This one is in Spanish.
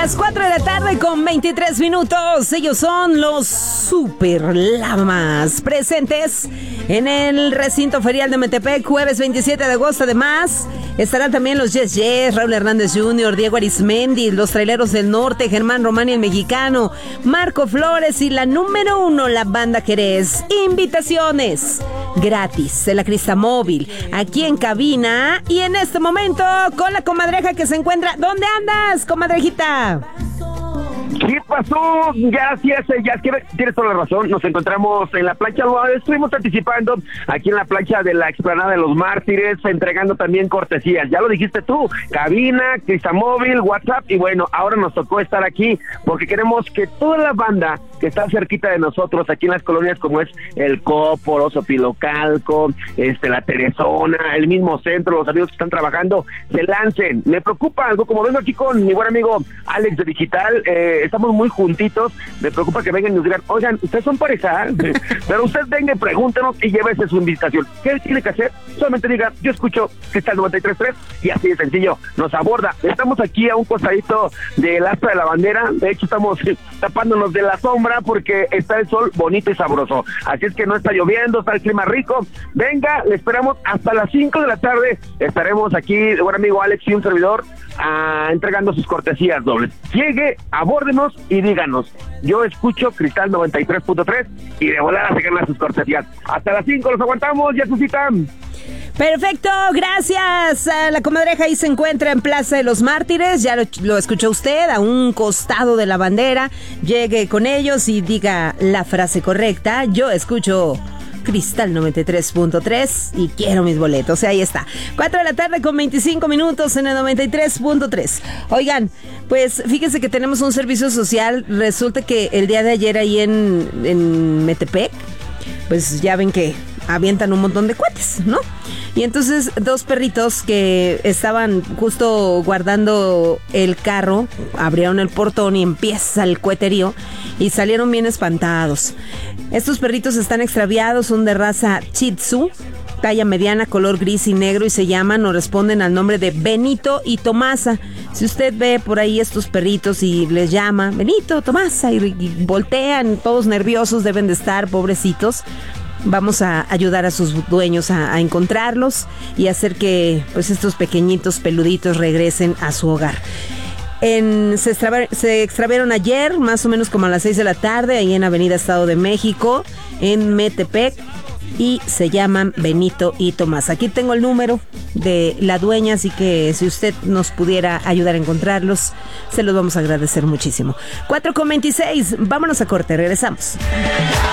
Las 4 de la tarde con 23 minutos. Ellos son los Super Lamas, presentes en el recinto ferial de Metepec, jueves 27 de agosto. Además, estarán también los Yes Yes, Raúl Hernández Jr., Diego Arismendi, los Traileros del Norte, Germán Román y el Mexicano, Marco Flores y la número 1, la Banda Jerez. Invitaciones gratis de la Crista Móvil, aquí en cabina y en este momento con la comadreja que se encuentra. ¿Dónde andas, comadrejita? ¿Qué pasó? Gracias, ya tienes toda la razón. Nos encontramos en la plancha, estuvimos participando aquí en la plancha de la explanada de los Mártires, entregando también cortesías. Ya lo dijiste tú, cabina, Crista Móvil, WhatsApp, y bueno, ahora nos tocó estar aquí porque queremos que toda la banda que está cerquita de nosotros, aquí en las colonias como es el Cóporo, Sopilocalco, la Teresona, el mismo centro, los amigos que están trabajando, se lancen. Me preocupa algo, como vengo aquí con mi buen amigo Alex de Digital, estamos muy juntitos, me preocupa que vengan y nos digan, oigan, ustedes son pareja, pero usted venga, pregúntenos y llévese su invitación. ¿Qué tiene que hacer? Solamente diga, yo escucho Cristal 93.3 y así de sencillo, nos aborda. Estamos aquí a un costadito del asta de la bandera, de hecho estamos tapándonos de la sombra porque está el sol bonito y sabroso, así es que no está lloviendo, está el clima rico. Venga, le esperamos hasta las 5 de la tarde, estaremos aquí, el buen amigo Alex y un servidor, entregando sus cortesías dobles. Llegue, abórdenos y díganos, yo escucho Cristal 93.3 y de volada se ganan sus cortesías. Hasta las 5 los aguantamos, ya suscitan. Perfecto, gracias. La comadreja ahí se encuentra en Plaza de los Mártires, ya lo escuchó usted, a un costado de la bandera. Llegue con ellos y diga la frase correcta, yo escucho Cristal 93.3 y quiero mis boletos. Ahí está, 4 de la tarde con 25 minutos en el 93.3. Oigan, pues fíjense que tenemos un servicio social. Resulta que el día de ayer ahí en Metepec, pues ya ven que avientan un montón de cohetes, ¿no? Y entonces 2 perritos que estaban justo guardando el carro abrieron el portón y empieza el coheterío y salieron bien espantados. Estos perritos están extraviados, son de raza Shih Tzu, talla mediana, color gris y negro, y se llaman o responden al nombre de Benito y Tomasa. Si usted ve por ahí estos perritos y les llama Benito, Tomasa y voltean todos nerviosos, deben de estar pobrecitos. Vamos a ayudar a sus dueños a encontrarlos y hacer que pues estos pequeñitos peluditos regresen a su hogar. Se extraviaron ayer, más o menos como a las 6 de la tarde, ahí en Avenida Estado de México, en Metepec, y se llaman Benito y Tomás. Aquí tengo el número de la dueña, así que si usted nos pudiera ayudar a encontrarlos, se los vamos a agradecer muchísimo. 4:26, vámonos a corte, regresamos.